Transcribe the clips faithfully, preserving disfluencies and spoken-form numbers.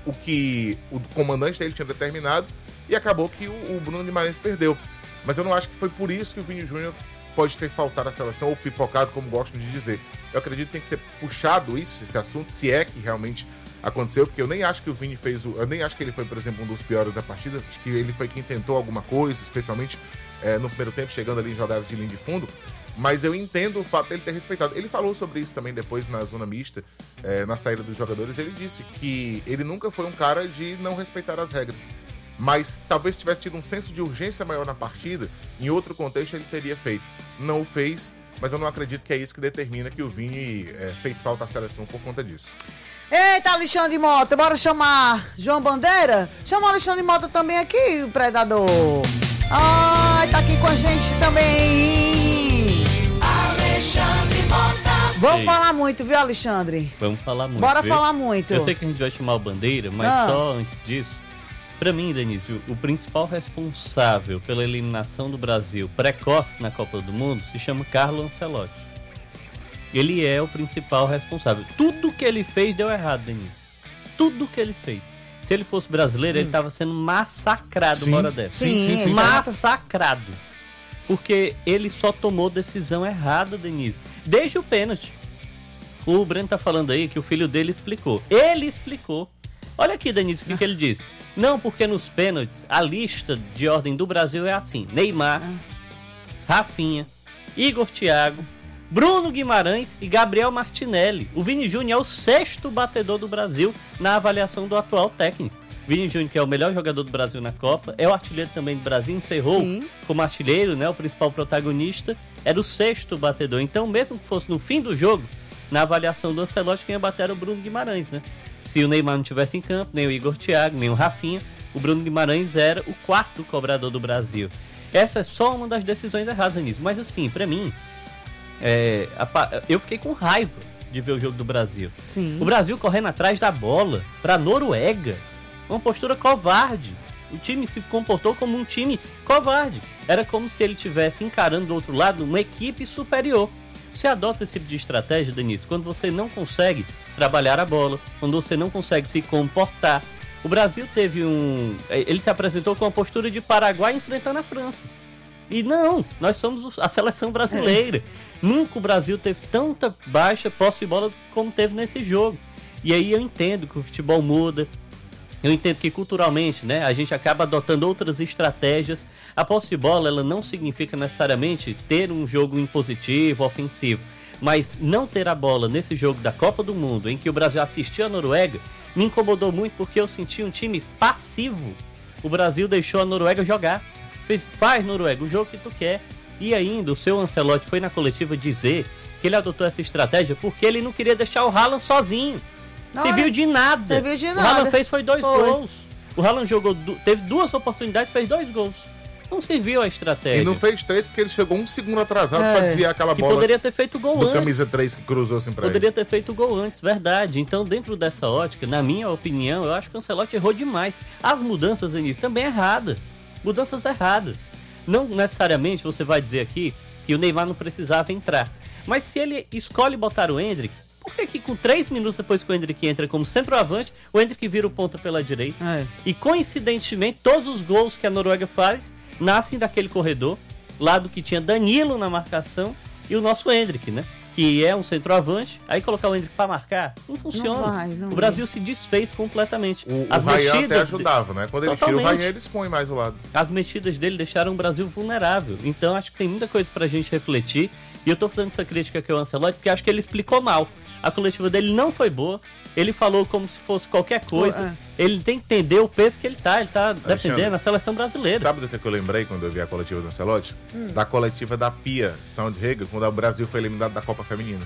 o que o comandante dele tinha determinado e acabou que o, o Bruno Guimarães perdeu. Mas eu não acho que foi por isso que o Vini Júnior pode ter faltado à seleção ou pipocado, como gostam de dizer. Eu acredito que tem que ser puxado isso, esse assunto, se é que realmente aconteceu, porque eu nem acho que o Vini fez o... Eu nem acho que ele foi, por exemplo, um dos piores da partida. Acho que ele foi quem tentou alguma coisa, especialmente é, no primeiro tempo, chegando ali em jogadas de linha de fundo. Mas eu entendo o fato dele ter respeitado. Ele falou sobre isso também depois na zona mista, é, na saída dos jogadores. Ele disse que ele nunca foi um cara de não respeitar as regras. Mas talvez tivesse tido um senso de urgência maior na partida, em outro contexto ele teria feito. Não o fez, mas eu não acredito que é isso que determina que o Vini é, fez falta à seleção por conta disso. Eita, Alexandre Mota, bora chamar João Bandeira? Chama o Alexandre Mota também aqui, o predador. Ai, tá aqui com a gente também. Alexandre Mota. Vamos Ei. falar muito, viu, Alexandre? Vamos falar muito. Bora viu? falar muito. Eu sei que a gente vai chamar o Bandeira, mas ah. só antes disso, pra mim, Denise, o principal responsável pela eliminação do Brasil precoce na Copa do Mundo se chama Carlo Ancelotti. Ele é o principal responsável. Tudo que ele fez deu errado, Denise. Tudo que ele fez. Se ele fosse brasileiro, hum. ele estava sendo massacrado sim. uma hora dessa. Sim, sim, sim, massacrado. Porque ele só tomou decisão errada, Denise. Desde o pênalti. O Breno tá falando aí que o filho dele explicou. Ele explicou. Olha aqui, Denise, o que, que ele disse. Não, porque nos pênaltis, a lista de ordem do Brasil é assim. Neymar, ah. Rafinha, Igor Thiago, Bruno Guimarães e Gabriel Martinelli. O Vini Júnior é o sexto batedor do Brasil na avaliação do atual técnico. Vini Júnior, que é o melhor jogador do Brasil na Copa, é o artilheiro também do Brasil, encerrou Sim. como artilheiro, né, o principal protagonista, era o sexto batedor. Então, mesmo que fosse no fim do jogo, na avaliação do Ancelotti, quem ia bater era o Bruno Guimarães, né? Se o Neymar não estivesse em campo, nem o Igor Thiago, nem o Rafinha, o Bruno Guimarães era o quarto cobrador do Brasil. Essa é só uma das decisões erradas nisso. Mas assim, pra mim, é, a, eu fiquei com raiva de ver o jogo do Brasil. Sim. O Brasil correndo atrás da bola pra Noruega. Uma postura covarde. O time se comportou como um time covarde. Era como se ele estivesse encarando do outro lado uma equipe superior. Você adota esse tipo de estratégia, Denise, quando você não consegue trabalhar a bola, quando você não consegue se comportar. O Brasil teve um... Ele se apresentou com a postura de Paraguai enfrentando a França. E não, nós somos a seleção brasileira. É. Nunca o Brasil teve tanta baixa posse de bola como teve nesse jogo. E aí eu entendo que o futebol muda. Eu entendo que culturalmente, né, a gente acaba adotando outras estratégias. A posse de bola, ela não significa necessariamente ter um jogo impositivo, ofensivo. Mas não ter a bola nesse jogo da Copa do Mundo, em que o Brasil assistiu a Noruega, me incomodou muito porque eu senti um time passivo. O Brasil deixou a Noruega jogar. Fez, faz, Noruega, o jogo que tu quer. E ainda o seu Ancelotti foi na coletiva dizer que ele adotou essa estratégia porque ele não queria deixar o Haaland sozinho. Serviu de nada. Serviu de nada. O Haaland fez foi dois foi. gols. O Haaland jogou, teve duas oportunidades, fez dois gols. Não serviu a estratégia. E não fez três porque ele chegou um segundo atrasado é. para desviar aquela que bola. Poderia ter feito gol do antes. Camisa três que cruzou assim pra Poderia ele. ter feito gol antes, verdade. Então, dentro dessa ótica, na minha opinião, eu acho que o Ancelotti errou demais. As mudanças, Denise, também erradas. Mudanças erradas. Não necessariamente você vai dizer aqui que o Neymar não precisava entrar. Mas se ele escolhe botar o Endrick, por que que com três minutos depois que o Endrick entra como centroavante, o Endrick vira o ponta pela direita? É. E coincidentemente, todos os gols que a Noruega faz nascem daquele corredor, lado que tinha Danilo na marcação e o nosso Endrick, né? Que é um centroavante. Aí colocar o Endrick pra marcar, não funciona. Não vai, não o Brasil vai. se desfez completamente. O, As o Rayan mexidas até ajudava, né? Quando ele Totalmente. tira o Rayan, ele expõe mais o lado. As mexidas dele deixaram o Brasil vulnerável. Então acho que tem muita coisa pra gente refletir. E eu tô fazendo essa crítica aqui ao Ancelotti porque acho que ele explicou mal. A coletiva dele não foi boa. Ele falou como se fosse qualquer coisa. É. Ele tem que entender o peso que ele tá. Ele tá Alexandre, defendendo a seleção brasileira. Sabe do que eu lembrei quando eu vi a coletiva do Ancelotti? Hum. Da coletiva da Pia Soundhagen, quando o Brasil foi eliminado da Copa Feminina.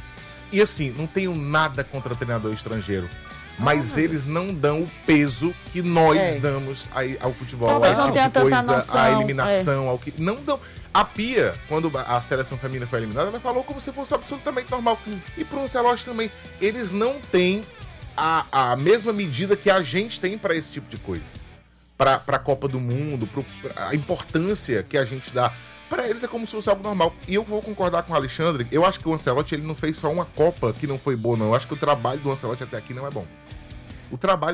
E assim, não tenho nada contra treinador estrangeiro. Mas ah, eles não dão o peso que nós é. damos ao futebol, Talvez a esse tipo de coisa, noção, a eliminação, é. ao que. Não dão. A Pia, quando a seleção feminina foi eliminada, ela falou como se fosse absolutamente normal. Hum. E pro Ancelotti também. Eles não têm a, a mesma medida que a gente tem para esse tipo de coisa. Pra, pra Copa do Mundo, pro, a importância que a gente dá. Para eles é como se fosse algo normal. E eu vou concordar com o Alexandre. Eu acho que o Ancelotti ele não fez só uma Copa que não foi boa, não. Eu acho que o trabalho do Ancelotti até aqui não é bom. O trabalho